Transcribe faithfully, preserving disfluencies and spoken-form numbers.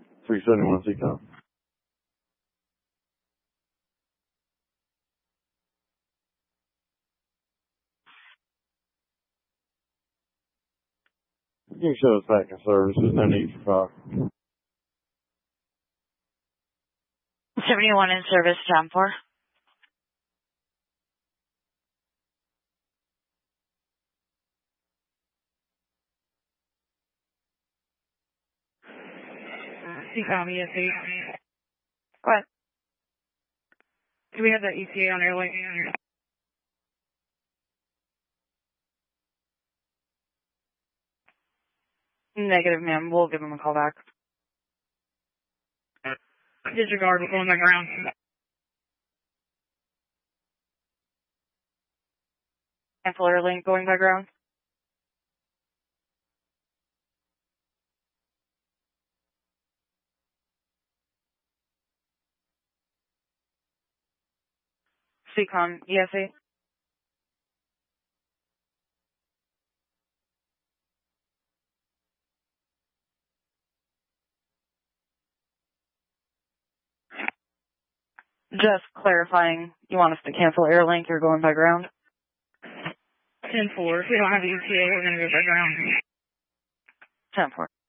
three seventy-one C com. You can show us back in service. There's no need for talk. seventy-one in service, time for. C COM, E S A. What? Do we have that E T A on airway? Negative, ma'am. We'll give him a call back. Disregard, we're going back around. Cancel Airlink going by ground. C COM, E S A. Just clarifying, you want us to cancel Airlink, you're going by ground? ten four, if we don't have the E T A, we're going to go by ground. ten four.